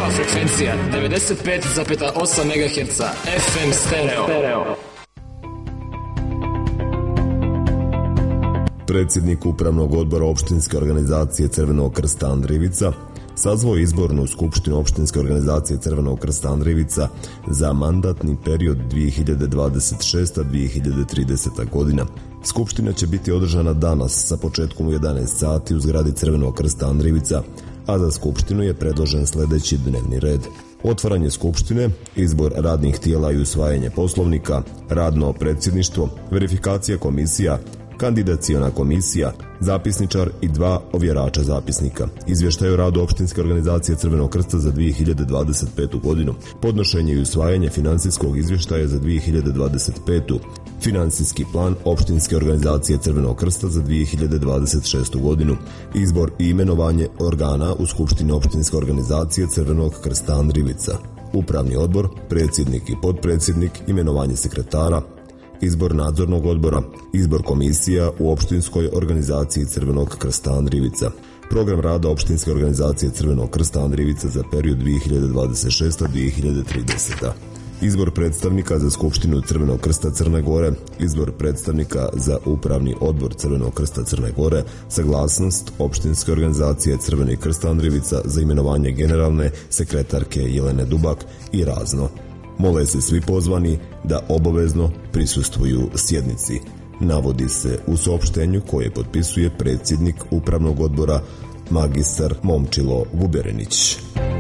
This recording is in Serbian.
Nova frekvencija 95,8 MHz FM stereo. Predsjednik Upravnog odbora opštinske organizacije Crvenog krsta Andrija Ivica sazvao izbornu skupštinu opštinske organizacije Crvenog krsta Andrija Ivica za mandatni period 2026-2030. godina. Skupština će biti održana danas sa početkom u 11 sati u zgradi Crvenog krsta Andrija Ivica, a za skupštinu je predložen sljedeći dnevni red: otvaranje skupštine, izbor radnih tijela i usvajanje poslovnika, radno predsjedništvo, verifikacija komisija, kandidaciona komisija, zapisničar i 2 ovjerača zapisnika, izvještaj o radu opštinske organizacije Crvenog krsta za 2025. godinu, podnošenje i usvajanje financijskog izvještaja za 2025. Financijski plan opštinske organizacije Crvenog krsta za 2026. godinu, izbor i imenovanje organa u Skupštini opštinske organizacije Crvenog krsta Andrija Ivica, upravni odbor, predsjednik i potpredsjednik, imenovanje sekretara, izbor nadzornog odbora, izbor komisija u opštinskoj organizaciji Crvenog krsta Andrija Ivica, program rada opštinske organizacije Crvenog krsta Andrija Ivica za period 2026-2030. Izbor predstavnika za Skupštinu Crvenog krsta Crne Gore, izbor predstavnika za upravni odbor Crvenog krsta Crne Gore, saglasnost opštinske organizacije Crveni krst Andrija Ivica za imenovanje generalne sekretarke Jelene Dubak i razno. Mole se svi pozvani da obavezno prisustvuju sjednici, navodi se u saopštenju koje potpisuje predsjednik Upravnog odbora magistar Momčilo Guberinić.